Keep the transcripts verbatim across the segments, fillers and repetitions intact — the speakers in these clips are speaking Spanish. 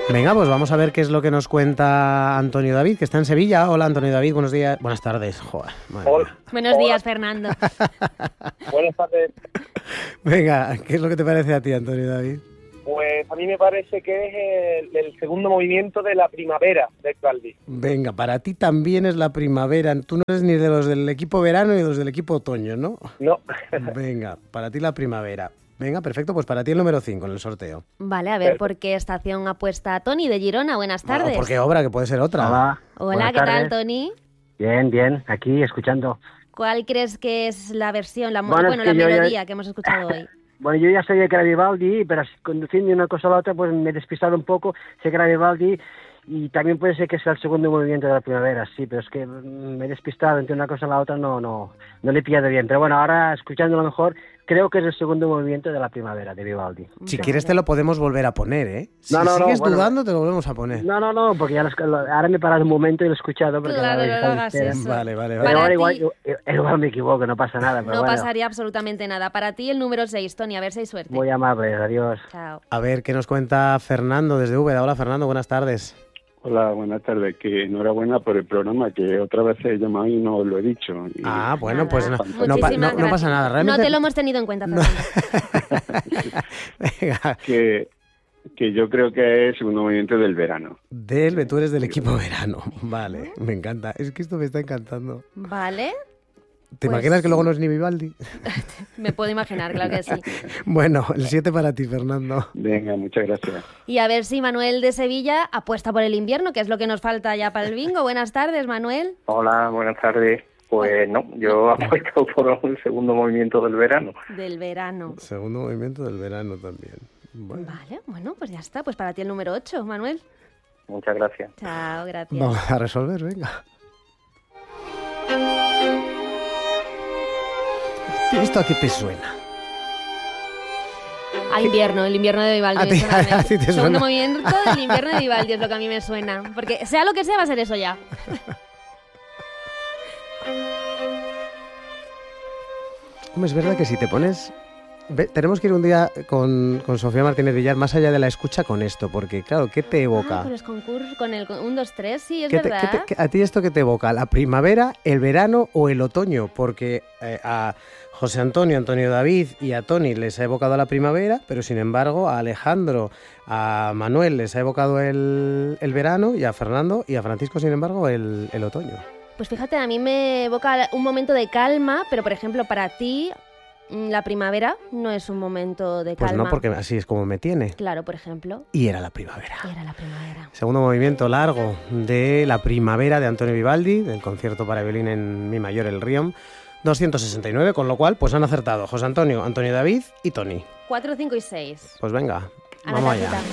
Venga, pues vamos a ver qué es lo que nos cuenta Antonio David, que está en Sevilla. Hola, Antonio David, buenos días. Buenas tardes. Joder, Hola. Buenos días, Fernando. Buenas tardes. Venga, ¿qué es lo que te parece a ti, Antonio David? Pues a mí me parece que es el, el segundo movimiento de la primavera de Vivaldi. Venga, para ti también es la primavera. Tú no eres ni de los del equipo verano ni de los del equipo otoño, ¿no? No. Venga, para ti la primavera. Venga, perfecto, pues para ti el número cinco en el sorteo. Vale, a ver por qué estación apuesta Tony de Girona. Buenas tardes. Bueno, porque obra, que puede ser otra. Hola. Hola, ¿qué tardes. tal, Tony? Bien, bien, aquí escuchando. ¿Cuál crees que es la versión, la, mo- Bueno, bueno, es que la yo ya- melodía que hemos escuchado hoy? Bueno, yo ya sabía que era Vivaldi, pero así, conduciendo de una cosa a la otra, pues me he despistado un poco. Sé que era Vivaldi y también puede ser que sea el segundo movimiento de la primavera, sí, pero es que mm, me he despistado entre una cosa a la otra, no, no, no le he pillado bien. Pero bueno, ahora escuchándolo mejor, creo que es el segundo movimiento de la primavera de Vivaldi. Si Vale. quieres te lo podemos volver a poner, ¿eh? Si No, no, no, sigues bueno. dudando te lo volvemos a poner. No, no, no, porque ya lo, lo- ahora me he parado un momento y lo he escuchado. Porque Claro, la no verdad lo hagas es que- eso. Vale, vale, Pero vale. Para ahora ti- igual, igual, igual me equivoco, no pasa nada. Pero No bueno, pasaría absolutamente nada. Para ti el número seis, Tony, a ver si hay suerte. muy amable, adiós. Chao. A ver, ¿qué nos cuenta Fernando desde Úbeda? Hola, Fernando, buenas tardes. Hola, buenas tardes. Que enhorabuena por el programa, que otra vez he llamado y no lo he dicho. Y- Ah, bueno, Nada. pues no, Muchísimas no, pa- no- no gracias. pasa nada. Realmente... No te lo hemos tenido en cuenta, No. Fernando. Venga, que, que yo creo que es el segundo movimiento del verano. del, tú eres del equipo verano. Vale, me encanta. Es que esto me está encantando. Vale, ¿Te Pues- imaginas que luego no es ni Vivaldi? me puedo imaginar, claro que sí. Bueno, el siete para ti, Fernando. Venga, muchas gracias. Y a ver si Manuel de Sevilla apuesta por el invierno, que es lo que nos falta ya para el bingo. Buenas tardes, Manuel. Hola, buenas tardes. Pues no, yo apuesto por el segundo movimiento del verano. Del verano. Segundo movimiento del verano también. Bueno, Vale, bueno, pues ya está. Pues para ti el número ocho, Manuel. Muchas gracias. Chao, gracias. vamos a resolver, venga. ¿Esto a qué te suena? A invierno, el invierno de Vivaldi. A me ti- suena a mí. ti te Segundo suena. movimiento del invierno de Vivaldi es lo que a mí me suena. Porque sea lo que sea, va a ser eso ya. Hombre, es verdad que si te pones... Ve, tenemos que ir un día con, con Sofía Martínez Villar más allá de la escucha con esto, porque claro, ¿qué te evoca? Ah, con los concursos, con el uno, dos, tres, sí, es ¿Qué te- verdad. qué te- qué- ¿A ti esto qué te evoca? ¿La primavera, el verano o el otoño? Porque eh, a José Antonio, Antonio David y a Tony les ha evocado la primavera, pero sin embargo a Alejandro, a Manuel les ha evocado el, el verano y a Fernando y a Francisco, sin embargo, el, el otoño. Pues fíjate, a mí me evoca un momento de calma, pero por ejemplo, para ti, mm, la primavera no es un momento de Pues calma. no, porque así es como me tiene. Claro, por ejemplo, Y era la primavera. era la primavera. Segundo movimiento largo de La primavera de Antonio Vivaldi, del concierto para violín en Mi mayor, el Riom, doscientos sesenta y nueve, con lo cual pues han acertado José Antonio, Antonio David y Tony. cuatro, cinco y seis. Pues venga, A la vamos allá. tacita.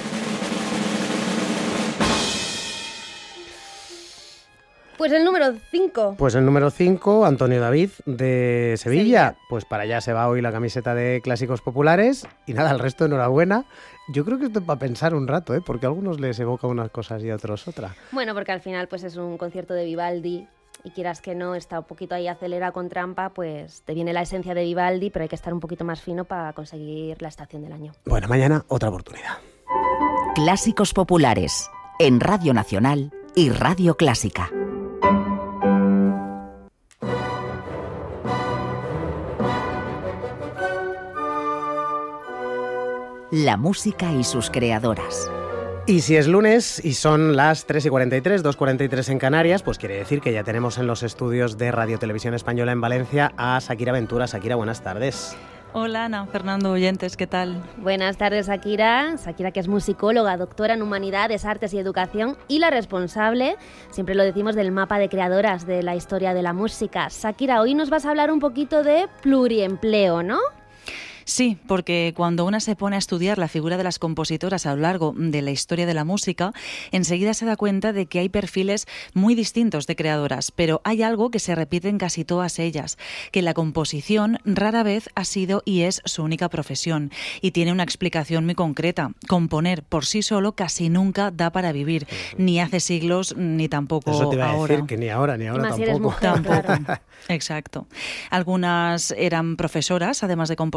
Pues el número cinco. Pues el número cinco, Antonio David de Sevilla. Pues para allá se va hoy la camiseta de Clásicos Populares. Y nada, el resto enhorabuena. Yo creo que esto es para pensar un rato, ¿eh? Porque a algunos les evoca unas cosas y a otros otras. Bueno, porque al final pues es un concierto de Vivaldi y quieras que no, está un poquito ahí acelera con trampa, pues te viene la esencia de Vivaldi, pero hay que estar un poquito más fino para conseguir la estación del año. Bueno, mañana otra oportunidad. Clásicos Populares, en Radio Nacional y Radio Clásica. La música y sus creadoras. Y si es lunes y son las tres y cuarenta y tres, dos y cuarenta y tres en Canarias, pues quiere decir que ya tenemos en los estudios de Radio Televisión Española en Valencia a Shakira Ventura. Shakira, buenas tardes. Hola Ana, Fernando, oyentes, ¿qué tal? Buenas tardes, Shakira. Shakira, que es musicóloga, doctora en Humanidades, Artes y Educación y la responsable, siempre lo decimos, del mapa de creadoras de la historia de la música. Shakira, hoy nos vas a hablar un poquito de pluriempleo, ¿no? Sí, porque cuando una se pone a estudiar la figura de las compositoras a lo largo de la historia de la música, enseguida se da cuenta de que hay perfiles muy distintos de creadoras, pero hay algo que se repite en casi todas ellas, que la composición rara vez ha sido y es su única profesión, y tiene una explicación muy concreta. Componer por sí solo casi nunca da para vivir, ni hace siglos ni tampoco Eso te iba a ahora. decir, que ni ahora ni ahora Y más si eres tampoco. mujer, Tampoco. claro. Exacto. Algunas eran profesoras, además de compositoras,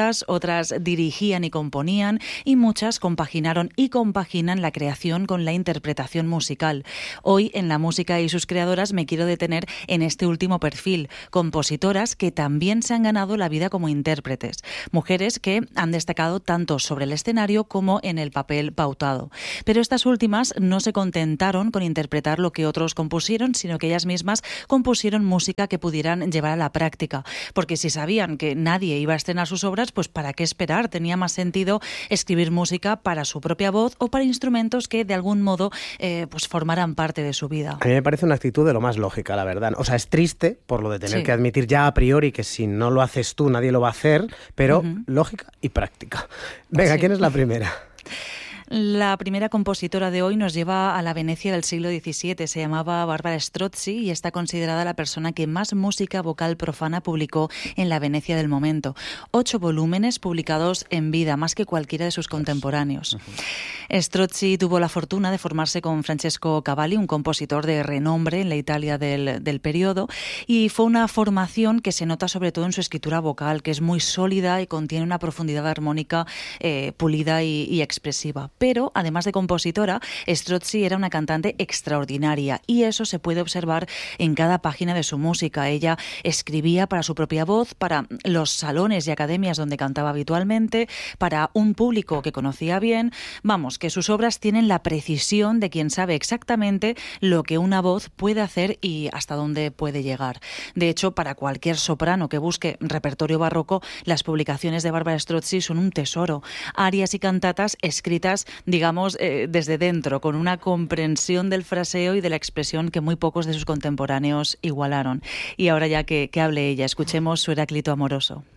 letras, otras dirigían y componían y muchas compaginaron y compaginan la creación con la interpretación musical. Hoy en La música y sus creadoras me quiero detener en este último perfil, compositoras que también se han ganado la vida como intérpretes, mujeres que han destacado tanto sobre el escenario como en el papel pautado. Pero estas últimas no se contentaron con interpretar lo que otros compusieron, sino que ellas mismas compusieron música que pudieran llevar a la práctica, porque si sabían que nadie iba a estrenar sus obras, pues ¿para qué esperar? Tenía más sentido escribir música para su propia voz o para instrumentos que de algún modo eh, pues formaran parte de su vida. A mí me parece una actitud de lo más lógica, la verdad. O sea, es triste por lo de tener Sí. que admitir ya a priori que si no lo haces tú nadie lo va a hacer, pero Ujú. lógica y práctica. Venga, Sí. ¿quién es la primera? La primera compositora de hoy nos lleva a la Venecia del siglo diecisiete. Se llamaba Barbara Strozzi y está considerada la persona que más música vocal profana publicó en la Venecia del momento. Ocho volúmenes publicados en vida, más que cualquiera de sus contemporáneos. Uh-huh. Strozzi tuvo la fortuna de formarse con Francesco Cavalli, un compositor de renombre en la Italia del, del periodo, y fue una formación que se nota sobre todo en su escritura vocal, que es muy sólida y contiene una profundidad armónica eh, pulida y, y expresiva. Pero, además de compositora, Strozzi era una cantante extraordinaria y eso se puede observar en cada página de su música. Ella escribía para su propia voz, para los salones y academias donde cantaba habitualmente, para un público que conocía bien. Vamos, que sus obras tienen la precisión de quien sabe exactamente lo que una voz puede hacer y hasta dónde puede llegar. De hecho, para cualquier soprano que busque repertorio barroco, las publicaciones de Barbara Strozzi son un tesoro. Arias y cantatas escritas digamos, eh, desde dentro, con una comprensión del fraseo y de la expresión que muy pocos de sus contemporáneos igualaron. Y ahora ya que, que hable ella, escuchemos su Heráclito amoroso.